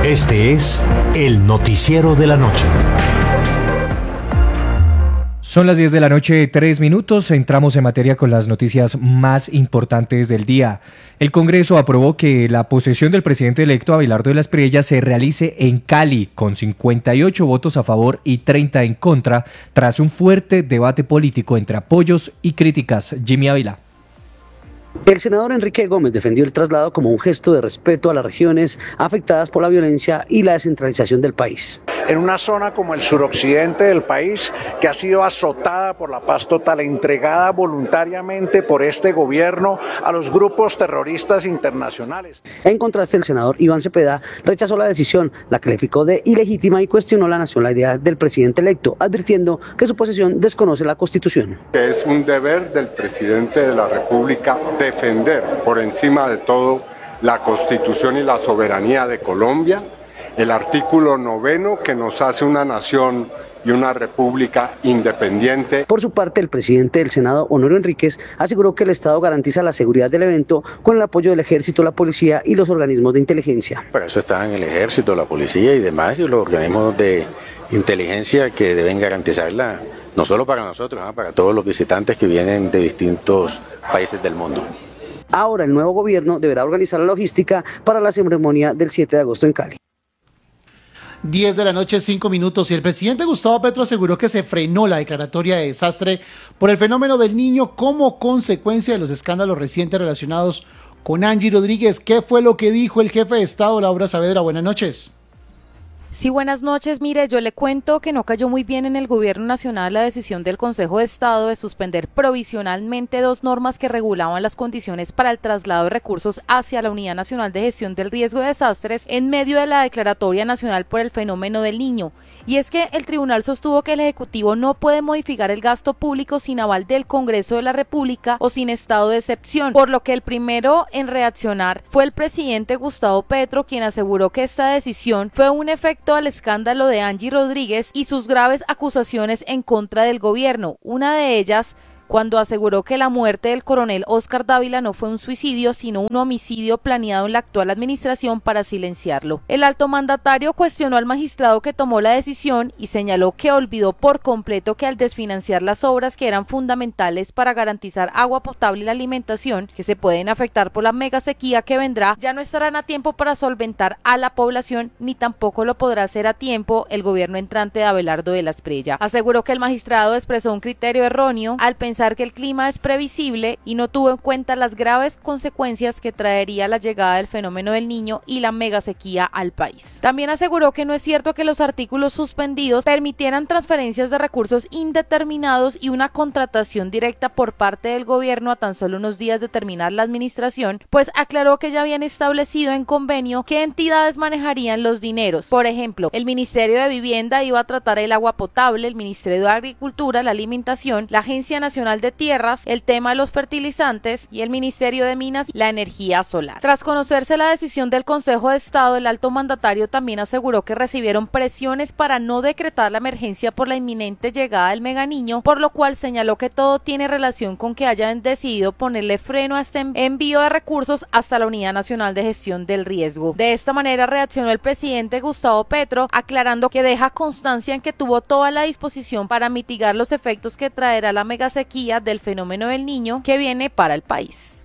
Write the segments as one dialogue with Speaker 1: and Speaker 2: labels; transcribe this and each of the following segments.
Speaker 1: Este es el noticiero de la noche.
Speaker 2: Son las 10 de la noche, 3 minutos. Entramos en materia con las noticias más importantes del día. El Congreso aprobó que la posesión del presidente electo Abelardo de la Espriella se realice en Cali, con 58 votos a favor y 30 en contra, tras un fuerte debate político entre apoyos y críticas. Jimmy Ávila.
Speaker 3: El senador Enrique Gómez defendió el traslado como un gesto de respeto a las regiones afectadas por la violencia y la descentralización del país.
Speaker 4: En una zona como el suroccidente del país, que ha sido azotada por la paz total, entregada voluntariamente por este gobierno a los grupos terroristas internacionales.
Speaker 3: En contraste, el senador Iván Cepeda rechazó la decisión, la calificó de ilegítima y cuestionó la nacionalidad del presidente electo, advirtiendo que su posesión desconoce la Constitución.
Speaker 5: Es un deber del presidente de la República defender por encima de todo la Constitución y la soberanía de Colombia, el artículo 9 que nos hace una nación y una república independiente.
Speaker 3: Por su parte, el presidente del Senado, Honorio Enríquez, aseguró que el Estado garantiza la seguridad del evento con el apoyo del Ejército, la Policía y los organismos de inteligencia.
Speaker 6: Para eso están el Ejército, la Policía y demás, y los organismos de inteligencia que deben garantizarla, no solo para nosotros, para todos los visitantes que vienen de distintos países del mundo.
Speaker 3: Ahora el nuevo gobierno deberá organizar la logística para la ceremonia del 7 de agosto en Cali.
Speaker 7: 10 de la noche, 5 minutos, y el presidente Gustavo Petro aseguró que se frenó la declaratoria de desastre por el fenómeno del Niño como consecuencia de los escándalos recientes relacionados con Angie Rodríguez. ¿Qué fue lo que dijo el jefe de Estado, Laura Saavedra? Buenas noches.
Speaker 8: Sí, buenas noches. Mire, yo le cuento que no cayó muy bien en el gobierno nacional la decisión del Consejo de Estado de suspender provisionalmente 2 normas que regulaban las condiciones para el traslado de recursos hacia la Unidad Nacional de Gestión del Riesgo de Desastres en medio de la declaratoria nacional por el fenómeno del Niño. Y es que el tribunal sostuvo que el Ejecutivo no puede modificar el gasto público sin aval del Congreso de la República o sin estado de excepción, por lo que el primero en reaccionar fue el presidente Gustavo Petro, quien aseguró que esta decisión fue un efecto al escándalo de Angie Rodríguez y sus graves acusaciones en contra del gobierno. Una de ellas, cuando aseguró que la muerte del coronel Óscar Dávila no fue un suicidio, sino un homicidio planeado en la actual administración para silenciarlo. El alto mandatario cuestionó al magistrado que tomó la decisión y señaló que olvidó por completo que al desfinanciar las obras que eran fundamentales para garantizar agua potable y la alimentación, que se pueden afectar por la mega sequía que vendrá, ya no estarán a tiempo para solventar a la población, ni tampoco lo podrá hacer a tiempo el gobierno entrante de Abelardo de la Espriella. Aseguró que el magistrado expresó un criterio erróneo al pensar que el clima es previsible y no tuvo en cuenta las graves consecuencias que traería la llegada del fenómeno del Niño y la mega sequía al país. También aseguró que no es cierto que los artículos suspendidos permitieran transferencias de recursos indeterminados y una contratación directa por parte del gobierno a tan solo unos días de terminar la administración, pues aclaró que ya habían establecido en convenio qué entidades manejarían los dineros. Por ejemplo, el Ministerio de Vivienda iba a tratar el agua potable, el Ministerio de Agricultura, la alimentación, la Agencia Nacional de Tierras, el tema de los fertilizantes y el Ministerio de Minas, la energía solar. Tras conocerse la decisión del Consejo de Estado, el alto mandatario también aseguró que recibieron presiones para no decretar la emergencia por la inminente llegada del Mega Niño, por lo cual señaló que todo tiene relación con que hayan decidido ponerle freno a este envío de recursos hasta la Unidad Nacional de Gestión del Riesgo. De esta manera reaccionó el presidente Gustavo Petro, aclarando que deja constancia en que tuvo toda la disposición para mitigar los efectos que traerá la mega sequía del fenómeno del Niño que viene para el país.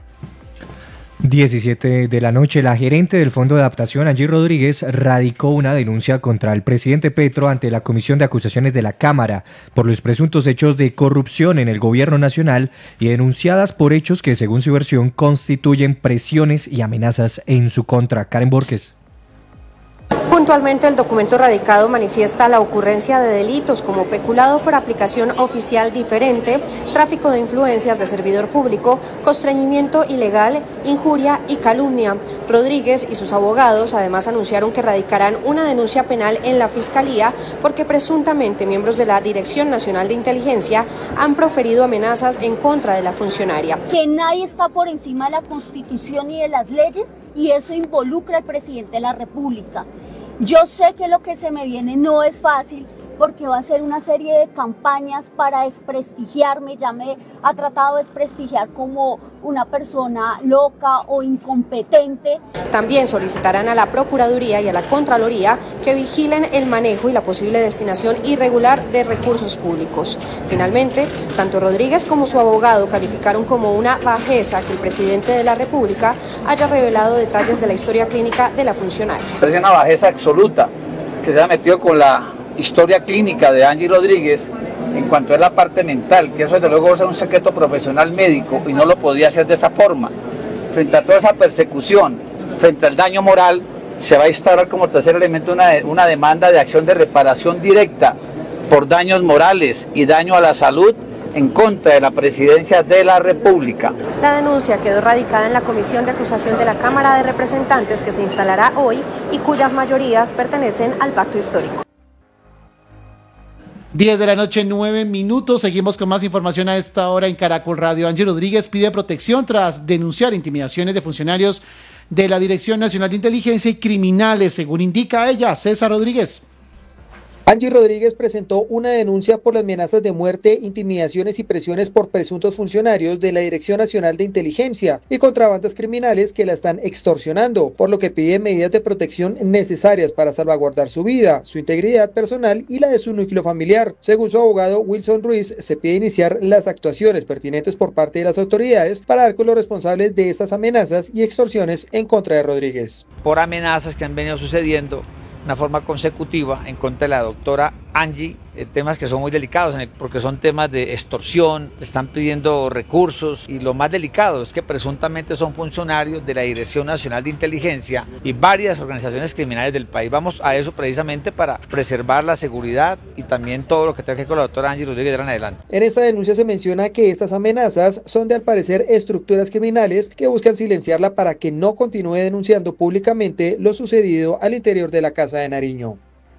Speaker 2: 17 de la noche, la gerente del Fondo de Adaptación, Angie Rodríguez, radicó una denuncia contra el presidente Petro ante la Comisión de Acusaciones de la Cámara por los presuntos hechos de corrupción en el gobierno nacional y denunciadas por hechos que, según su versión, constituyen presiones y amenazas en su contra. Karen Borges.
Speaker 9: Puntualmente, el documento radicado manifiesta la ocurrencia de delitos como peculado por aplicación oficial diferente, tráfico de influencias de servidor público, constreñimiento ilegal, injuria y calumnia. Rodríguez y sus abogados además anunciaron que radicarán una denuncia penal en la Fiscalía porque presuntamente miembros de la Dirección Nacional de Inteligencia han proferido amenazas en contra de la funcionaria.
Speaker 10: Que nadie está por encima de la Constitución y de las leyes, y eso involucra al presidente de la República. Yo sé que lo que se me viene no es fácil, porque va a hacer una serie de campañas para desprestigiarme, ya me ha tratado de desprestigiar como una persona loca o incompetente.
Speaker 9: También solicitarán a la Procuraduría y a la Contraloría que vigilen el manejo y la posible destinación irregular de recursos públicos. Finalmente, tanto Rodríguez como su abogado calificaron como una bajeza que el presidente de la República haya revelado detalles de la historia clínica de la funcionaria.
Speaker 11: Es una bajeza absoluta que se ha metido con la historia clínica de Angie Rodríguez en cuanto a la parte mental, que eso desde luego es un secreto profesional médico y no lo podía hacer de esa forma. Frente a toda esa persecución, frente al daño moral, se va a instaurar como tercer elemento una demanda de acción de reparación directa por daños morales y daño a la salud en contra de la Presidencia de la República.
Speaker 9: La denuncia quedó radicada en la Comisión de Acusación de la Cámara de Representantes que se instalará hoy y cuyas mayorías pertenecen al Pacto Histórico.
Speaker 7: 10 de la noche, 9 minutos. Seguimos con más información a esta hora en Caracol Radio. Angie Rodríguez pide protección tras denunciar intimidaciones de funcionarios de la Dirección Nacional de Inteligencia y criminales, según indica ella. César Rodríguez.
Speaker 12: Angie Rodríguez presentó una denuncia por las amenazas de muerte, intimidaciones y presiones por presuntos funcionarios de la Dirección Nacional de Inteligencia y contra bandas criminales que la están extorsionando, por lo que pide medidas de protección necesarias para salvaguardar su vida, su integridad personal y la de su núcleo familiar. Según su abogado Wilson Ruiz, se pide iniciar las actuaciones pertinentes por parte de las autoridades para dar con los responsables de estas amenazas y extorsiones en contra de Rodríguez.
Speaker 11: Por amenazas que han venido sucediendo una forma consecutiva en contra de la doctora Angie, temas que son muy delicados porque son temas de extorsión, están pidiendo recursos y lo más delicado es que presuntamente son funcionarios de la Dirección Nacional de Inteligencia y varias organizaciones criminales del país. Vamos a eso precisamente para preservar la seguridad y también todo lo que tenga que ver con la doctora Angie Rodríguez de ahora en adelante.
Speaker 12: En esta denuncia se menciona que estas amenazas son de al parecer estructuras criminales que buscan silenciarla para que no continúe denunciando públicamente lo sucedido al interior de la Casa de Nariño.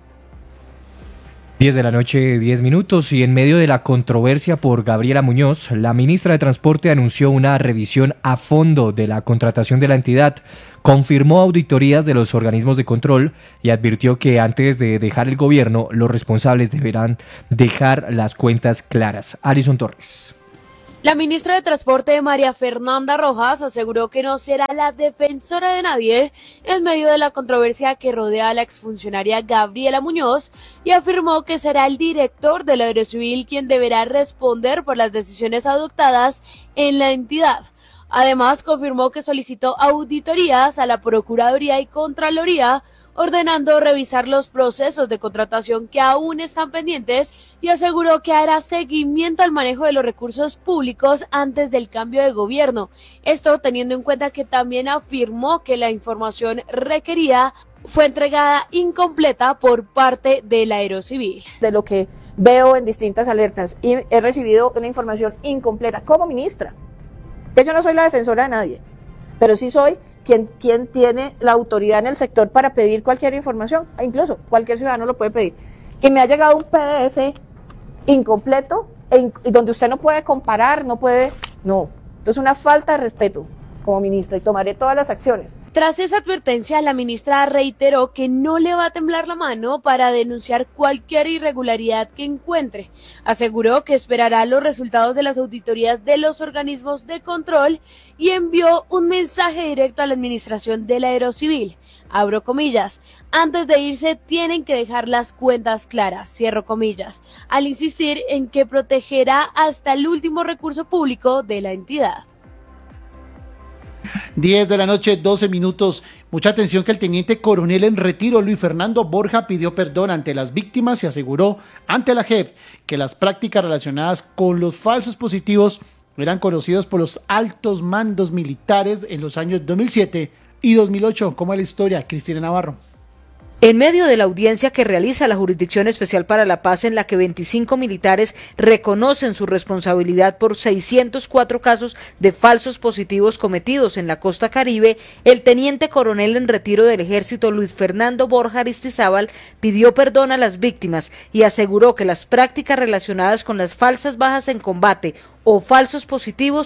Speaker 2: 10 de la noche, 10 minutos, y en medio de la controversia por Gabriela Muñoz, la ministra de Transporte anunció una revisión a fondo de la contratación de la entidad, confirmó auditorías de los organismos de control y advirtió que antes de dejar el gobierno, los responsables deberán dejar las cuentas claras. Alison Torres.
Speaker 13: La ministra de Transporte, María Fernanda Rojas, aseguró que no será la defensora de nadie en medio de la controversia que rodea a la exfuncionaria Gabriela Muñoz y afirmó que será el director de la Aerocivil quien deberá responder por las decisiones adoptadas en la entidad. Además, confirmó que solicitó auditorías a la Procuraduría y Contraloría, ordenando revisar los procesos de contratación que aún están pendientes y aseguró que hará seguimiento al manejo de los recursos públicos antes del cambio de gobierno. Esto teniendo en cuenta que también afirmó que la información requerida fue entregada incompleta por parte de la Aerocivil.
Speaker 14: De lo que veo en distintas alertas y he recibido una información incompleta como ministra. Yo no soy la defensora de nadie, pero sí soy quien tiene la autoridad en el sector para pedir cualquier información, incluso cualquier ciudadano lo puede pedir. Y me ha llegado un PDF incompleto donde usted no puede comparar, no. Entonces una falta de respeto como ministra y tomaré todas las acciones.
Speaker 13: Tras esa advertencia, la ministra reiteró que no le va a temblar la mano para denunciar cualquier irregularidad que encuentre. Aseguró que esperará los resultados de las auditorías de los organismos de control y envió un mensaje directo a la administración de la Aerocivil. Abro comillas, antes de irse tienen que dejar las cuentas claras, cierro comillas, al insistir en que protegerá hasta el último recurso público de la entidad.
Speaker 7: 10 de la noche, 12 minutos. Mucha atención que el teniente coronel en retiro Luis Fernando Borja pidió perdón ante las víctimas y aseguró ante la JEP que las prácticas relacionadas con los falsos positivos eran conocidos por los altos mandos militares en los años 2007 y 2008. ¿Cómo es la historia? Cristina Navarro.
Speaker 15: En medio de la audiencia que realiza la Jurisdicción Especial para la Paz, en la que 25 militares reconocen su responsabilidad por 604 casos de falsos positivos cometidos en la costa caribe, el teniente coronel en retiro del Ejército Luis Fernando Borja Aristizábal pidió perdón a las víctimas y aseguró que las prácticas relacionadas con las falsas bajas en combate o falsos positivos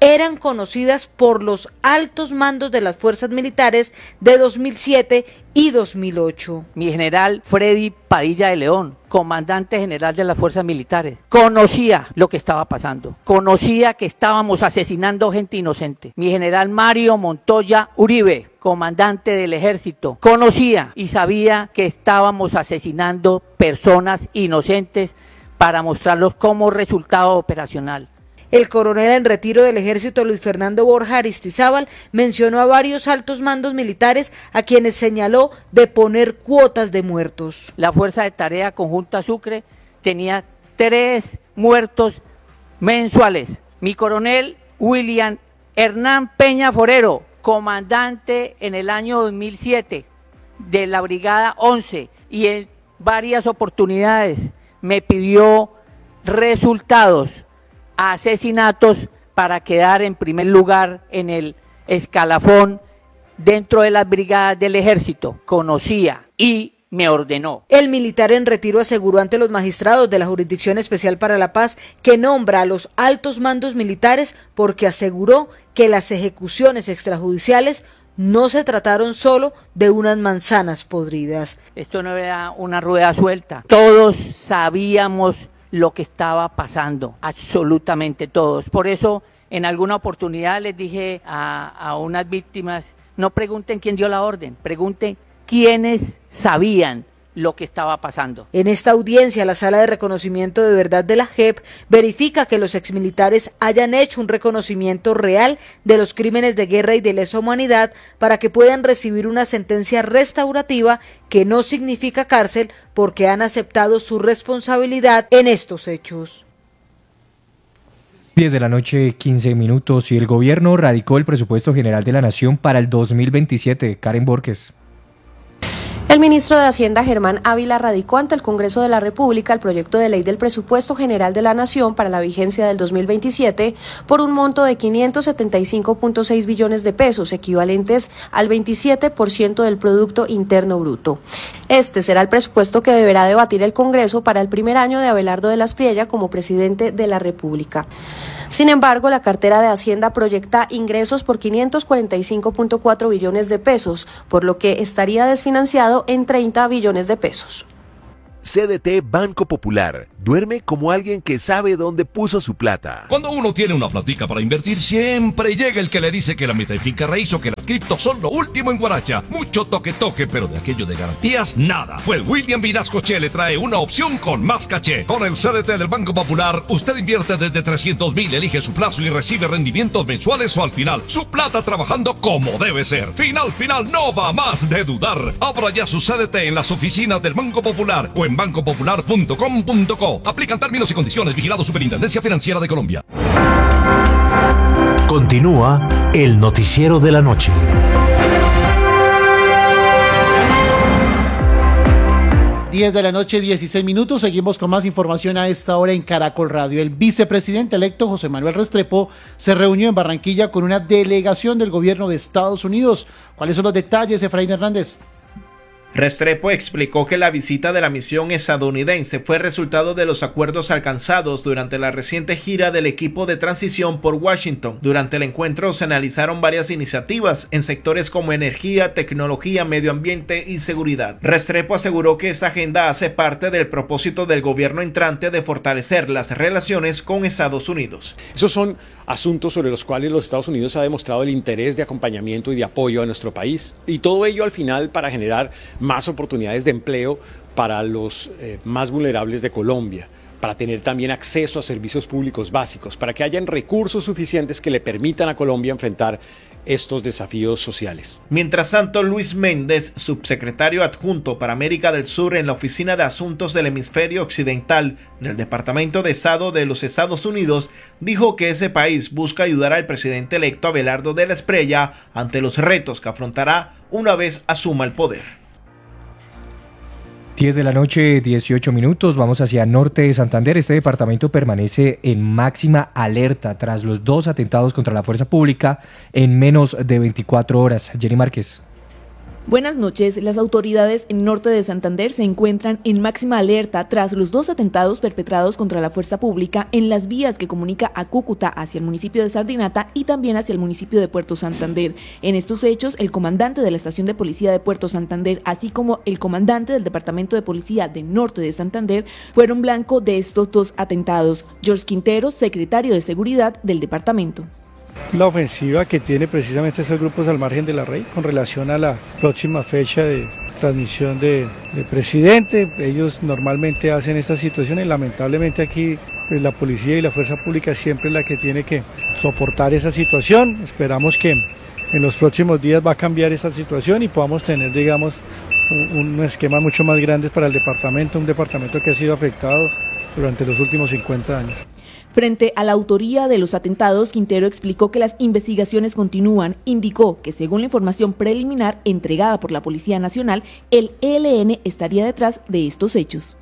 Speaker 15: eran conocidas por los altos mandos de las fuerzas militares de 2007 y 2008.
Speaker 16: Mi general Freddy Padilla de León, comandante general de las fuerzas militares, conocía lo que estaba pasando, conocía que estábamos asesinando gente inocente. Mi general Mario Montoya Uribe, comandante del ejército, conocía y sabía que estábamos asesinando personas inocentes para mostrarlos como resultado operacional.
Speaker 15: El coronel en retiro del ejército Luis Fernando Borja Aristizábal mencionó a varios altos mandos militares a quienes señaló de poner cuotas de muertos.
Speaker 16: La Fuerza de Tarea Conjunta Sucre tenía 3 muertos mensuales. Mi coronel William Hernán Peña Forero, comandante en el año 2007 de la Brigada 11 y en varias oportunidades me pidió resultados, asesinatos para quedar en primer lugar en el escalafón dentro de las brigadas del ejército. Conocía y me ordenó.
Speaker 15: El militar en retiro aseguró ante los magistrados de la Jurisdicción Especial para la Paz que nombra a los altos mandos militares porque aseguró que las ejecuciones extrajudiciales no se trataron solo de unas manzanas podridas.
Speaker 16: Esto no era una rueda suelta. Todos sabíamos lo que estaba pasando, absolutamente todos. Por eso, en alguna oportunidad les dije a unas víctimas, no pregunten quién dio la orden, pregunten quiénes sabían lo que estaba pasando.
Speaker 15: En esta audiencia, la Sala de Reconocimiento de Verdad de la JEP verifica que los exmilitares hayan hecho un reconocimiento real de los crímenes de guerra y de lesa humanidad para que puedan recibir una sentencia restaurativa que no significa cárcel porque han aceptado su responsabilidad en estos hechos.
Speaker 2: 10 de la noche, 15 minutos, y el gobierno radicó el presupuesto general de la Nación para el 2027. Karen Borges.
Speaker 9: El ministro de Hacienda, Germán Ávila, radicó ante el Congreso de la República el proyecto de ley del presupuesto general de la Nación para la vigencia del 2027 por un monto de 575.6 billones de pesos, equivalentes al 27% del Producto Interno Bruto. Este será el presupuesto que deberá debatir el Congreso para el primer año de Abelardo de la Espriella como presidente de la República. Sin embargo, la cartera de Hacienda proyecta ingresos por 545.4 billones de pesos, por lo que estaría desfinanciado en 30 billones de pesos.
Speaker 17: CDT Banco Popular. Duerme como alguien que sabe dónde puso su plata.
Speaker 18: Cuando uno tiene una platica para invertir, siempre llega el que le dice que la meta de finca raíz o que las criptos son lo último en Guaracha. Mucho toque, pero de aquello de garantías, nada. Pues William Vinasco Che le trae una opción con más caché. Con el CDT del Banco Popular, usted invierte desde 300,000, elige su plazo y recibe rendimientos mensuales o al final. Su plata trabajando como debe ser. Final, no va más de dudar. Abra ya su CDT en las oficinas del Banco Popular o en bancopopular.com.co. Aplican términos y condiciones. Vigilado Superintendencia Financiera de Colombia.
Speaker 1: Continúa el noticiero de la noche.
Speaker 7: 10 de la noche, 16 minutos. Seguimos con más información a esta hora en Caracol Radio. El vicepresidente electo José Manuel Restrepo se reunió en Barranquilla con una delegación del gobierno de Estados Unidos. ¿Cuáles son los detalles, Efraín Hernández?
Speaker 19: Restrepo explicó que la visita de la misión estadounidense fue resultado de los acuerdos alcanzados durante la reciente gira del equipo de transición por Washington. Durante el encuentro se analizaron varias iniciativas en sectores como energía, tecnología, medio ambiente y seguridad. Restrepo aseguró que esta agenda hace parte del propósito del gobierno entrante de fortalecer las relaciones con Estados Unidos.
Speaker 20: Esos son asuntos sobre los cuales los Estados Unidos ha demostrado el interés de acompañamiento y de apoyo a nuestro país, y todo ello al final para generar más oportunidades de empleo para los más vulnerables de Colombia, para tener también acceso a servicios públicos básicos, para que hayan recursos suficientes que le permitan a Colombia enfrentar estos desafíos sociales.
Speaker 19: Mientras tanto, Luis Méndez, subsecretario adjunto para América del Sur en la Oficina de Asuntos del Hemisferio Occidental del Departamento de Estado de los Estados Unidos, dijo que ese país busca ayudar al presidente electo Abelardo de la Espriella ante los retos que afrontará una vez asuma el poder.
Speaker 2: 10 de la noche, 18 minutos, vamos hacia norte de Santander. Este departamento permanece en máxima alerta tras los 2 atentados contra la fuerza pública en menos de 24 horas. Jenny Márquez.
Speaker 21: Buenas noches. Las autoridades en norte de Santander se encuentran en máxima alerta tras los 2 atentados perpetrados contra la fuerza pública en las vías que comunica a Cúcuta hacia el municipio de Sardinata y también hacia el municipio de Puerto Santander. En estos hechos, el comandante de la estación de policía de Puerto Santander, así como el comandante del departamento de policía de norte de Santander, fueron blanco de estos 2 atentados. George Quintero, secretario de seguridad del departamento.
Speaker 22: La ofensiva que tiene precisamente estos grupos al margen de la ley con relación a la próxima fecha de transmisión de presidente. Ellos normalmente hacen estas situaciones, lamentablemente aquí pues, la policía y la fuerza pública siempre es la que tiene que soportar esa situación. Esperamos que en los próximos días va a cambiar esta situación y podamos tener, digamos, un esquema mucho más grande para el departamento, un departamento que ha sido afectado durante los últimos 50 años.
Speaker 21: Frente a la autoría de los atentados, Quintero explicó que las investigaciones continúan. Indicó que según la información preliminar entregada por la Policía Nacional, el ELN estaría detrás de estos hechos.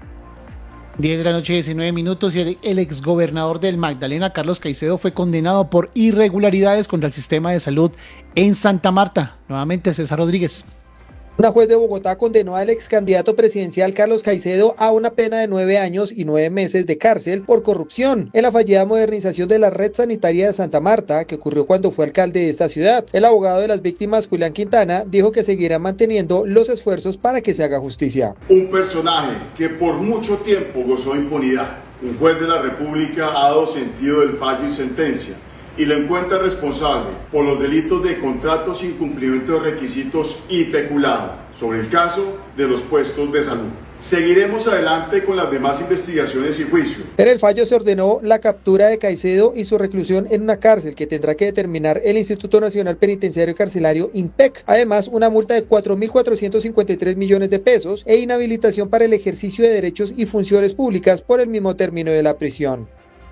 Speaker 7: 10 de la noche, 19 minutos, y el exgobernador del Magdalena, Carlos Caicedo, fue condenado por irregularidades contra el sistema de salud en Santa Marta. Nuevamente, César Rodríguez.
Speaker 12: Una juez de Bogotá condenó al ex candidato presidencial Carlos Caicedo a una pena de 9 años y 9 meses de cárcel por corrupción en la fallida modernización de la red sanitaria de Santa Marta, que ocurrió cuando fue alcalde de esta ciudad. El abogado de las víctimas, Julián Quintana, dijo que seguirá manteniendo los esfuerzos para que se haga justicia.
Speaker 23: Un personaje que por mucho tiempo gozó impunidad. Un juez de la República ha dado sentido del fallo y sentencia y lo encuentra responsable por los delitos de contratos sin cumplimiento de requisitos y peculado sobre el caso de los puestos de salud. Seguiremos adelante con las demás investigaciones y juicios.
Speaker 12: En el fallo se ordenó la captura de Caicedo y su reclusión en una cárcel que tendrá que determinar el Instituto Nacional Penitenciario y Carcelario INPEC. Además, una multa de 4.453 millones de pesos e inhabilitación para el ejercicio de derechos y funciones públicas por el mismo término de la prisión.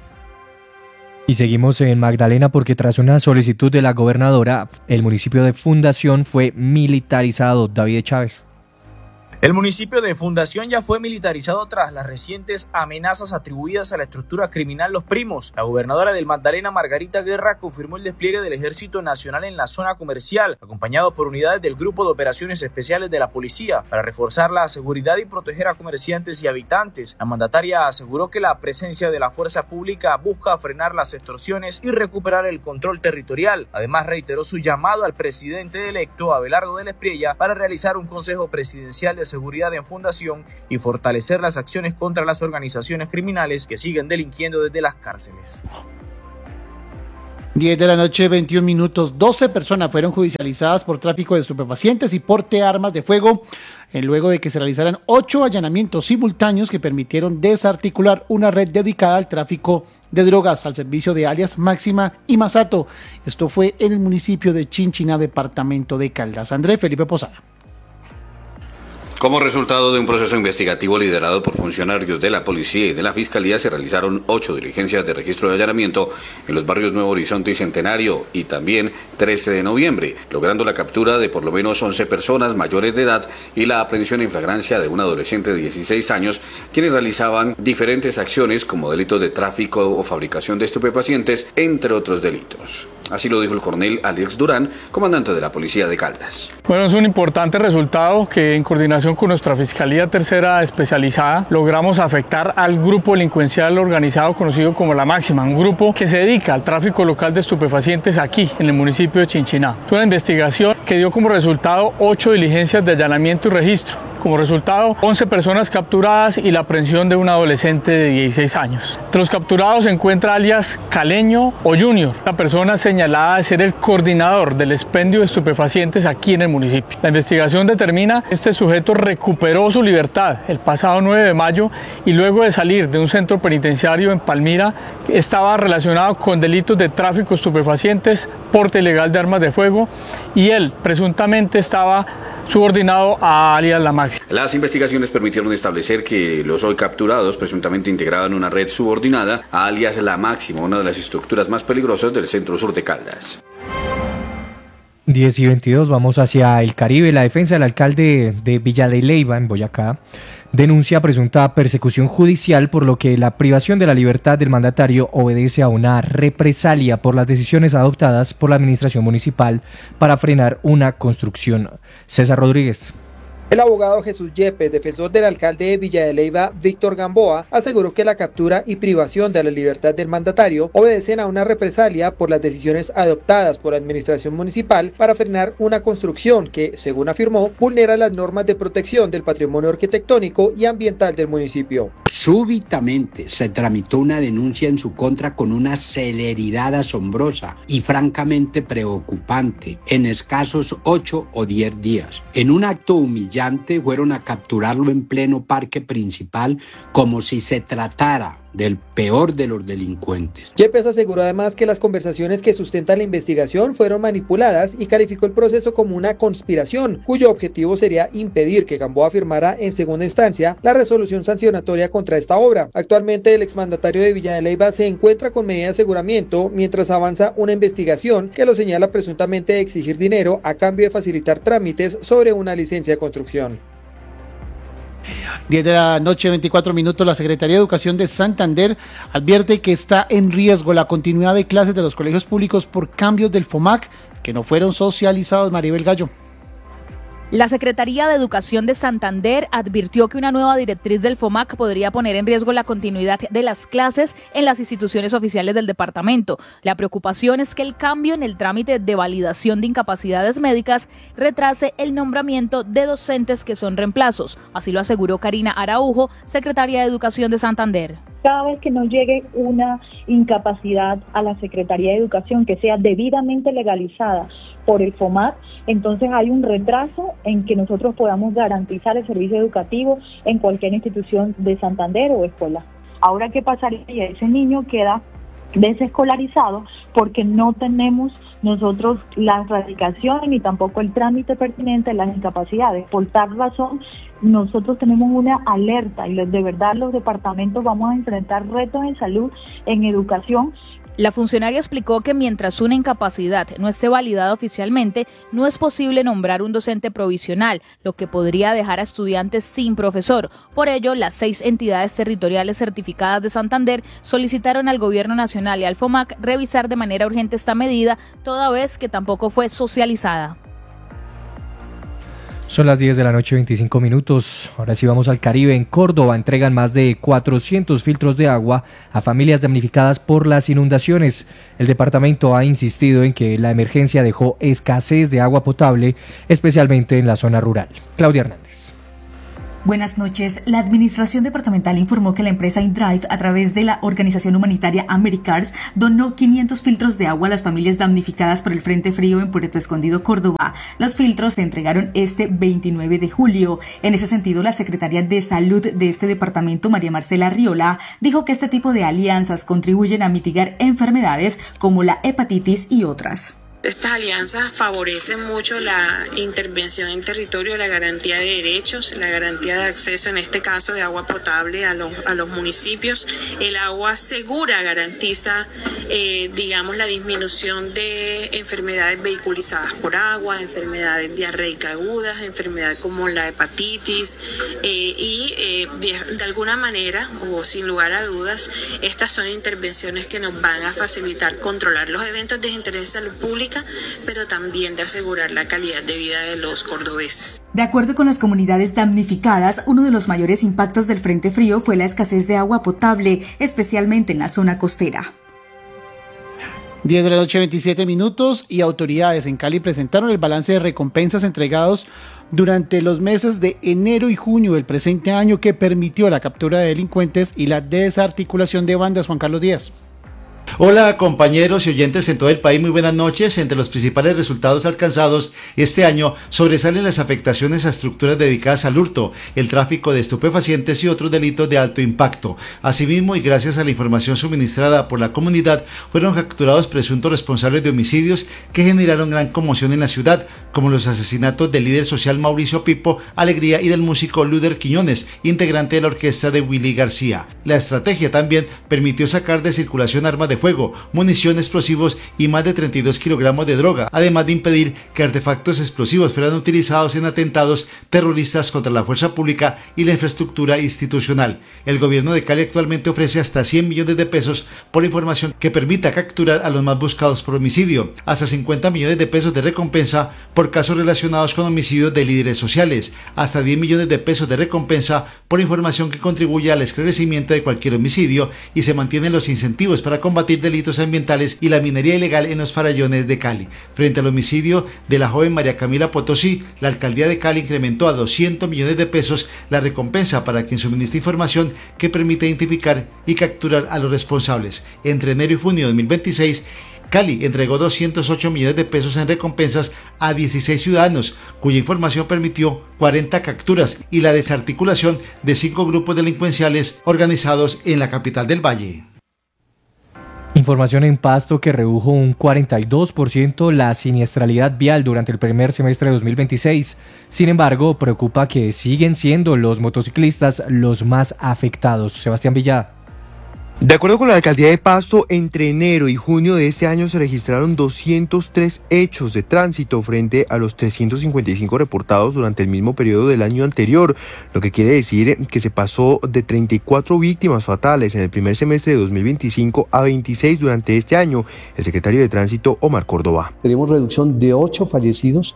Speaker 2: Y seguimos en Magdalena porque tras una solicitud de la gobernadora, el municipio de Fundación fue militarizado. David Chávez.
Speaker 24: El municipio de Fundación ya fue militarizado tras las recientes amenazas atribuidas a la estructura criminal Los Primos. La gobernadora del Magdalena, Margarita Guerra, confirmó el despliegue del Ejército Nacional en la zona comercial, acompañado por unidades del Grupo de Operaciones Especiales de la Policía, para reforzar la seguridad y proteger a comerciantes y habitantes. La mandataria aseguró que la presencia de la fuerza pública busca frenar las extorsiones y recuperar el control territorial. Además, reiteró su llamado al presidente electo, Abelardo de la Espriella, para realizar un consejo presidencial de seguridad en Fundación y fortalecer las acciones contra las organizaciones criminales que siguen delinquiendo desde las cárceles.
Speaker 7: 10 de la noche, 21 minutos. 12 personas fueron judicializadas por tráfico de estupefacientes y porte de armas de fuego, luego de que se realizaran 8 allanamientos simultáneos que permitieron desarticular una red dedicada al tráfico de drogas al servicio de alias Máxima y Masato. Esto fue en el municipio de Chinchiná, departamento de Caldas. Andrés Felipe Posada.
Speaker 25: Como resultado de un proceso investigativo liderado por funcionarios de la policía y de la fiscalía, se realizaron 8 diligencias de registro de allanamiento en los barrios Nuevo Horizonte y Centenario y también 13 de noviembre, logrando la captura de por lo menos 11 personas mayores de edad y la aprehensión en flagrancia de un adolescente de 16 años, quienes realizaban diferentes acciones como delitos de tráfico o fabricación de estupefacientes, entre otros delitos. Así lo dijo el coronel Alex Durán, comandante de la policía de Caldas.
Speaker 26: Bueno, es un importante resultado que en coordinación con nuestra Fiscalía Tercera Especializada logramos afectar al grupo delincuencial organizado conocido como La Máxima, un grupo que se dedica al tráfico local de estupefacientes aquí en el municipio de Chinchiná. Es una investigación que dio como resultado 8 diligencias de allanamiento y registro. Como resultado, 11 personas capturadas y la aprehensión de un adolescente de 16 años. Entre los capturados se encuentra alias Caleño o Junior, la persona señalada de ser el coordinador del expendio de estupefacientes aquí en el municipio. La investigación determina que este sujeto recuperó su libertad el pasado 9 de mayo y luego de salir de un centro penitenciario en Palmira estaba relacionado con delitos de tráfico de estupefacientes, porte ilegal de armas de fuego y él presuntamente estaba subordinado a alias La Máxima.
Speaker 25: Las investigaciones permitieron establecer que los hoy capturados presuntamente integraban una red subordinada a alias La Máxima, una de las estructuras más peligrosas del centro sur de Caldas.
Speaker 2: 10:22, vamos hacia el Caribe. La defensa del alcalde de Villa de Leyva, en Boyacá, denuncia presunta persecución judicial, por lo que la privación de la libertad del mandatario obedece a una represalia por las decisiones adoptadas por la administración municipal para frenar una construcción. César Rodríguez.
Speaker 12: El abogado Jesús Yepes, defensor del alcalde de Villa de Leyva, Víctor Gamboa, aseguró que la captura y privación de la libertad del mandatario obedecen a una represalia por las decisiones adoptadas por la administración municipal para frenar una construcción que, según afirmó, vulnera las normas de protección del patrimonio arquitectónico y ambiental del municipio.
Speaker 3: Súbitamente se tramitó una denuncia en su contra con una celeridad asombrosa y francamente preocupante en escasos 8 o 10 días. En un acto humillante fueron a capturarlo en pleno parque principal como si se tratara del peor de los delincuentes.
Speaker 12: Yepes aseguró además que las conversaciones que sustentan la investigación fueron manipuladas y calificó el proceso como una conspiración, cuyo objetivo sería impedir que Gamboa firmara en segunda instancia la resolución sancionatoria contra esta obra. Actualmente el exmandatario de Villa de Leyva se encuentra con medida de aseguramiento mientras avanza una investigación que lo señala presuntamente de exigir dinero a cambio de facilitar trámites sobre una licencia de construcción.
Speaker 7: 10 de la noche, 24 minutos, la Secretaría de Educación de Santander advierte que está en riesgo la continuidad de clases de los colegios públicos por cambios del FOMAC que no fueron socializados. Maribel Gallo.
Speaker 4: La Secretaría de Educación de Santander advirtió que una nueva directriz del FOMAC podría poner en riesgo la continuidad de las clases en las instituciones oficiales del departamento. La preocupación es que el cambio en el trámite de validación de incapacidades médicas retrase el nombramiento de docentes que son reemplazos. Así lo aseguró Karina Araujo, secretaria de Educación de Santander.
Speaker 5: Cada vez que no llegue una incapacidad a la Secretaría de Educación que sea debidamente legalizada por el FOMAC, entonces hay un retraso en que nosotros podamos garantizar el servicio educativo en cualquier institución de Santander o escuela. Ahora, ¿qué pasaría? Ese niño queda desescolarizado porque no tenemos nosotros la erradicación ni tampoco el trámite pertinente de las incapacidades. Por tal razón, nosotros tenemos una alerta y de verdad los departamentos vamos a enfrentar retos en salud, en educación.
Speaker 4: La funcionaria explicó que mientras una incapacidad no esté validada oficialmente, no es posible nombrar un docente provisional, lo que podría dejar a estudiantes sin profesor. Por ello, las 6 entidades territoriales certificadas de Santander solicitaron al Gobierno Nacional y al FOMAC revisar de manera urgente esta medida, toda vez que tampoco fue socializada.
Speaker 2: Son las 10 de la noche, 25 minutos. Ahora sí vamos al Caribe. En Córdoba entregan más de 400 filtros de agua a familias damnificadas por las inundaciones. El departamento ha insistido en que la emergencia dejó escasez de agua potable, especialmente en la zona rural. Claudia Hernández.
Speaker 6: Buenas noches. La administración departamental informó que la empresa InDrive, a través de la organización humanitaria Americars, donó 500 filtros de agua a las familias damnificadas por el Frente Frío en Puerto Escondido, Córdoba. Los filtros se entregaron este 29 de julio. En ese sentido, la secretaria de Salud de este departamento, María Marcela Riola, dijo que este tipo de alianzas contribuyen a mitigar enfermedades como la hepatitis y otras.
Speaker 8: Estas alianzas favorecen mucho la intervención en territorio, la garantía de derechos, la garantía de acceso, en este caso de agua potable a los municipios. El agua segura garantiza, la disminución de enfermedades vehiculizadas por agua, enfermedades diarreicas agudas, enfermedades como la hepatitis de alguna manera o sin lugar a dudas, estas son intervenciones que nos van a facilitar controlar los eventos de interés de salud pública, pero también de asegurar la calidad de vida de los cordobeses.
Speaker 6: De acuerdo con las comunidades damnificadas, uno de los mayores impactos del Frente Frío fue la escasez de agua potable, especialmente en la zona costera.
Speaker 7: 10 de la noche, 27 minutos, y autoridades en Cali presentaron el balance de recompensas entregados durante los meses de enero y junio del presente año, que permitió la captura de delincuentes y la desarticulación de bandas. Juan Carlos Díaz.
Speaker 10: Hola compañeros y oyentes en todo el país, muy buenas noches. Entre los principales resultados alcanzados este año sobresalen las afectaciones a estructuras dedicadas al hurto, el tráfico de estupefacientes y otros delitos de alto impacto. Asimismo, y gracias a la información suministrada por la comunidad, fueron capturados presuntos responsables de homicidios que generaron gran conmoción en la ciudad, como los asesinatos del líder social Mauricio Pipo Alegría y del músico Luder Quiñones, integrante de la orquesta de Willy García. La estrategia también permitió sacar de circulación armas de de fuego, munición, explosivos y más de 32 kilogramos de droga, además de impedir que artefactos explosivos fueran utilizados en atentados terroristas contra la fuerza pública y la infraestructura institucional. El gobierno de Cali actualmente ofrece hasta 100 millones de pesos por información que permita capturar a los más buscados por homicidio, hasta 50 millones de pesos de recompensa por casos relacionados con homicidios de líderes sociales, hasta 10 millones de pesos de recompensa por información que contribuya al esclarecimiento de cualquier homicidio, y se mantienen los incentivos para combatir delitos ambientales y la minería ilegal en los farallones de Cali. Frente al homicidio de la joven María Camila Potosí, la alcaldía de Cali incrementó a 200 millones de pesos la recompensa para quien suministre información que permita identificar y capturar a los responsables. Entre enero y junio de 2026, Cali entregó 208 millones de pesos en recompensas a 16 ciudadanos, cuya información permitió 40 capturas y la desarticulación de 5 grupos delincuenciales organizados en la capital del Valle.
Speaker 2: Información en Pasto que redujo un 42% la siniestralidad vial durante el primer semestre de 2026. Sin embargo, preocupa que siguen siendo los motociclistas los más afectados. Sebastián Villada.
Speaker 9: De acuerdo con la alcaldía de Pasto, entre enero y junio de este año se registraron 203 hechos de tránsito frente a los 355 reportados durante el mismo periodo del año anterior, lo que quiere decir que se pasó de 34 víctimas fatales en el primer semestre de 2025 a 26 durante este año. El secretario de Tránsito, Omar Córdoba.
Speaker 11: Tenemos reducción de 8 fallecidos,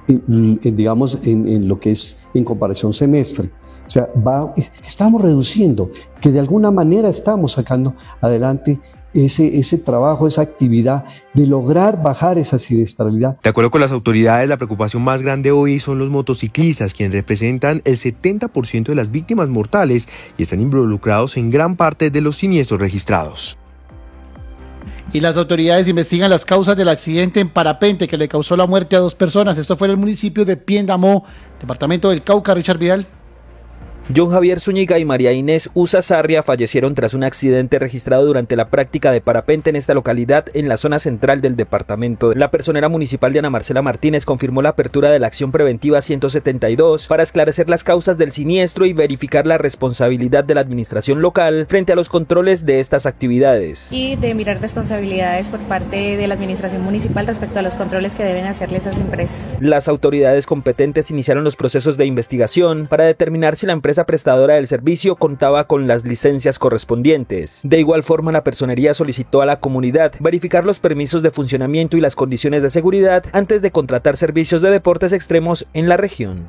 Speaker 11: en lo que es en comparación semestre. O sea, estamos reduciendo, que de alguna manera estamos sacando adelante ese trabajo, esa actividad de lograr bajar esa siniestralidad.
Speaker 9: De acuerdo con las autoridades, la preocupación más grande hoy son los motociclistas, quienes representan el 70% de las víctimas mortales y están involucrados en gran parte de los siniestros registrados.
Speaker 7: Y las autoridades investigan las causas del accidente en parapente que le causó la muerte a 2 personas. Esto fue en el municipio de Piendamó, departamento del Cauca. Richard Vidal.
Speaker 13: John Javier Zúñiga y María Inés Sarria fallecieron tras un accidente registrado durante la práctica de parapente en esta localidad en la zona central del departamento. La personera municipal de Ana Marcela Martínez confirmó la apertura de la acción preventiva 172 para esclarecer las causas del siniestro y verificar la responsabilidad de la administración local frente a los controles de estas actividades.
Speaker 14: Y de mirar responsabilidades por parte de la administración municipal respecto a los controles que deben hacerle esas empresas.
Speaker 13: Las autoridades competentes iniciaron los procesos de investigación para determinar si la empresa prestadora del servicio contaba con las licencias correspondientes. De igual forma, la personería solicitó a la comunidad verificar los permisos de funcionamiento y las condiciones de seguridad antes de contratar servicios de deportes extremos en la región.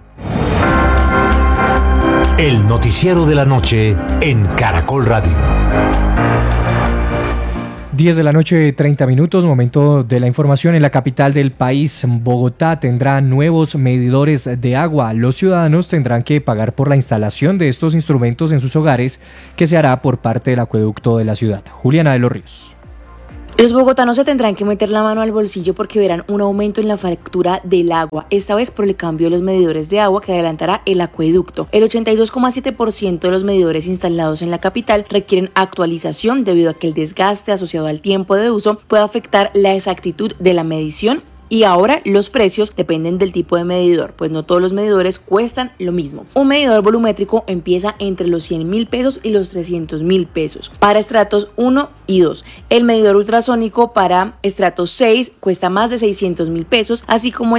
Speaker 1: El noticiero de la noche en Caracol Radio.
Speaker 2: 10 de la noche, 30 minutos, momento de la información. En la capital del país, Bogotá, tendrá nuevos medidores de agua. Los ciudadanos tendrán que pagar por la instalación de estos instrumentos en sus hogares, que se hará por parte del acueducto de la ciudad. Juliana de los Ríos.
Speaker 21: Los bogotanos se tendrán que meter la mano al bolsillo porque verán un aumento en la factura del agua, esta vez por el cambio de los medidores de agua que adelantará el acueducto. El 82,7% de los medidores instalados en la capital requieren actualización debido a que el desgaste asociado al tiempo de uso puede afectar la exactitud de la medición. Y ahora los precios dependen del tipo de medidor, pues no todos los medidores cuestan lo mismo. Un medidor volumétrico empieza entre los 100.000 pesos y los 300.000 pesos para estratos 1 y 2. El medidor ultrasónico para estratos 6 cuesta más de 600.000 pesos, así como